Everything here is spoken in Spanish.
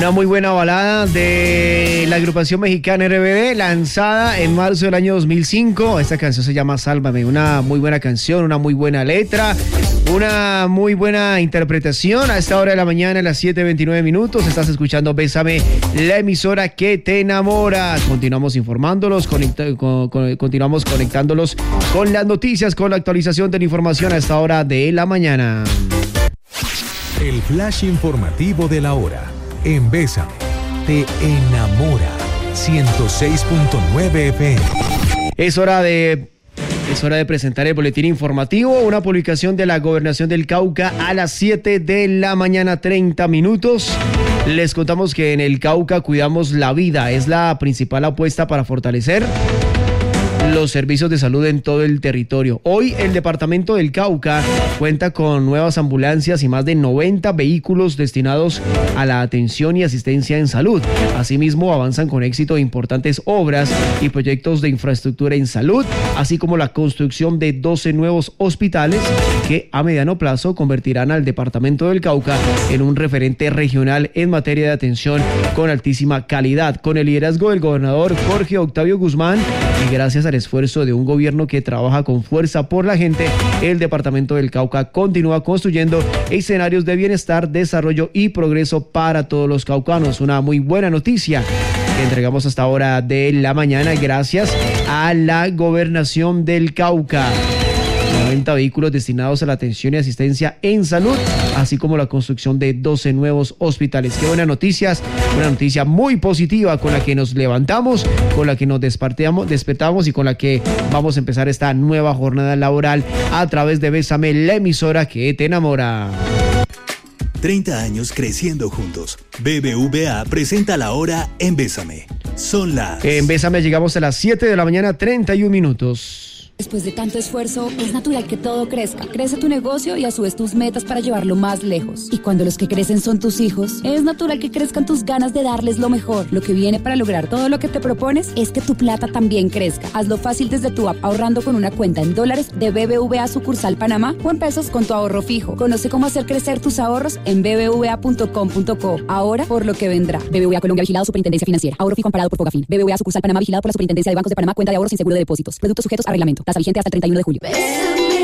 Una muy buena balada de la agrupación mexicana RBD, lanzada en marzo del año 2005. Esta canción se llama Sálvame, una muy buena canción, una muy buena letra, una muy buena interpretación. A esta hora de la mañana, a las 7:29 minutos, estás escuchando Bésame, la emisora que te enamora. Continuamos informándolos, continuamos conectándolos con las noticias, con la actualización de la información a esta hora de la mañana. El flash informativo de la hora en Bésame, te enamora. 106.9 FM. Es hora de presentar el boletín informativo, una publicación de la Gobernación del Cauca a las 7 de la mañana, 30 minutos. Les contamos que en el Cauca cuidamos la vida, es la principal apuesta para fortalecer los servicios de salud en todo el territorio. Hoy el departamento del Cauca cuenta con nuevas ambulancias y más de 90 vehículos destinados a la atención y asistencia en salud. Asimismo, avanzan con éxito importantes obras y proyectos de infraestructura en salud, así como la construcción de 12 nuevos hospitales que a mediano plazo convertirán al departamento del Cauca en un referente regional en materia de atención con altísima calidad. Con el liderazgo del gobernador Jorge Octavio Guzmán y gracias al esfuerzo de un gobierno que trabaja con fuerza por la gente, el departamento del Cauca continúa construyendo escenarios de bienestar, desarrollo y progreso para todos los caucanos. Una muy buena noticia que entregamos hasta ahora de la mañana gracias a la Gobernación del Cauca. 90 vehículos destinados a la atención y asistencia en salud, así como la construcción de 12 nuevos hospitales. Qué buenas noticias, una noticia muy positiva con la que nos levantamos, con la que nos despertamos y con la que vamos a empezar esta nueva jornada laboral a través de Bésame, la emisora que te enamora. 30 años creciendo juntos. BBVA presenta la hora en Bésame. Son las... En Bésame llegamos a las 7 de la mañana, 31 minutos. Después de tanto esfuerzo, es natural que todo crezca. Crece tu negocio y a su vez tus metas para llevarlo más lejos. Y cuando los que crecen son tus hijos, es natural que crezcan tus ganas de darles lo mejor. Lo que viene para lograr todo lo que te propones es que tu plata también crezca. Hazlo fácil desde tu app ahorrando con una cuenta en dólares de BBVA sucursal Panamá o en pesos con tu ahorro fijo. Conoce cómo hacer crecer tus ahorros en bbva.com.co. Ahora por lo que vendrá. BBVA Colombia, vigilado Superintendencia Financiera. Ahorro fijo amparado por Fogafín. BBVA sucursal Panamá, vigilado por la Superintendencia de Bancos de Panamá. Cuenta de ahorros sin seguro de depósitos. Productos sujetos a reglamento. Tasa vigente hasta el 31 de julio.